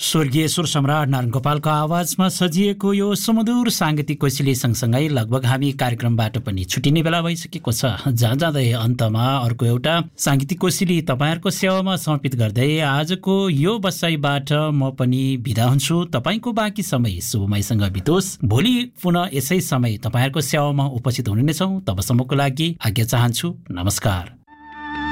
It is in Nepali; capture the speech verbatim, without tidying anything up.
स्वर्गीय सुर सम्राट नारायण गोपालको आवाजमा सजिएको यो सुमधुर साङ्गीतिक कोसेली सँगसँगै लगभग हामी कार्यक्रमबाट पनि छुटिने बेला भइसकेको छ। जहाँ जाँदै अन्तमा अर्को एउटा साङ्गीतिक कोसेली तपाईँहरूको सेवामा समर्पित गर्दै आजको यो बसाइबाट म पनि बिदा हुन्छु। तपाईँको बाँकी समय शुभमयसँग बितोस्। भोलि पुनः यसै समय तपाईँहरूको सेवामा उपस्थित हुने नै छौँ। तबसम्मको लागि आज्ञा चाहन्छु। नमस्कार।